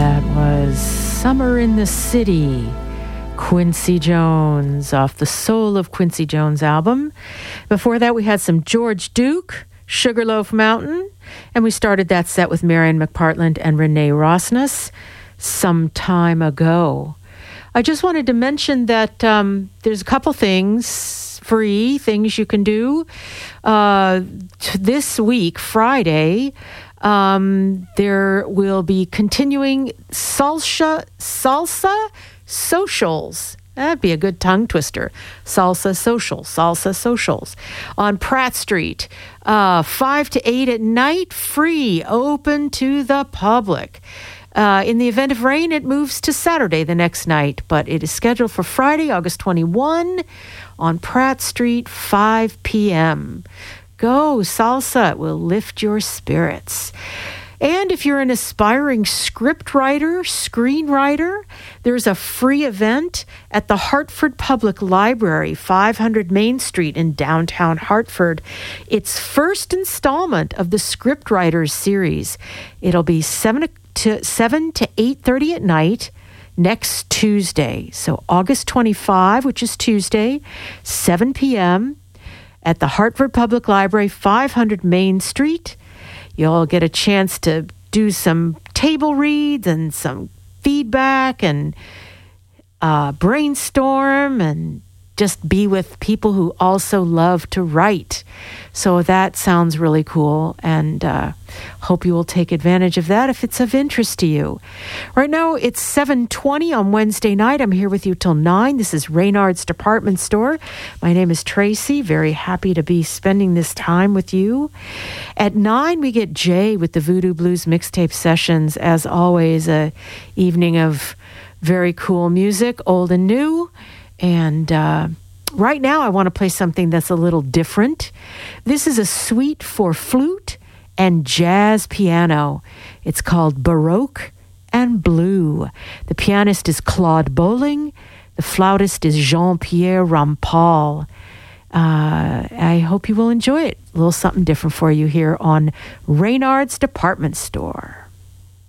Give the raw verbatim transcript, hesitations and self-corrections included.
That was Summer in the City, Quincy Jones, off the Soul of Quincy Jones album. Before that, we had some George Duke, Sugarloaf Mountain, and we started that set with Marian McPartland and Renee Rosnes, Some Time Ago. I just wanted to mention that um, there's a couple things, free things you can do. Uh, t- this week, Friday, Um, there will be continuing salsa, salsa socials. That'd be a good tongue twister. Salsa socials, salsa socials on Pratt Street, uh, five to eight at night, free, open to the public. Uh, in the event of rain, it moves to Saturday the next night, but it is scheduled for Friday, August twenty-first on Pratt Street, five p.m. Go, salsa. It will lift your spirits. And if you're an aspiring script writer, screenwriter, there's a free event at the Hartford Public Library, five hundred Main Street in downtown Hartford. It's first installment of the Scriptwriters series. It'll be seven to seven to eight thirty at night next Tuesday. So August twenty-fifth, which is Tuesday, seven p.m. at the Hartford Public Library, five hundred Main Street. You'll get a chance to do some table reads and some feedback and uh, brainstorm and just be with people who also love to write. So that sounds really cool, and uh, hope you will take advantage of that if it's of interest to you. Right now, it's seven twenty on Wednesday night. I'm here with you till nine. This is Reynard's Department Store. My name is Tracy. Very happy to be spending this time with you. At nine, we get Jay with the Voodoo Blues Mixtape Sessions. As always, a evening of very cool music, old and new. And uh, right now, I want to play something that's a little different. This is a suite for flute and jazz piano. It's called Baroque and Blue. The pianist is Claude Bowling. The flautist is Jean-Pierre Rampal. Uh, I hope you will enjoy it. A little something different for you here on Reynard's Department Store.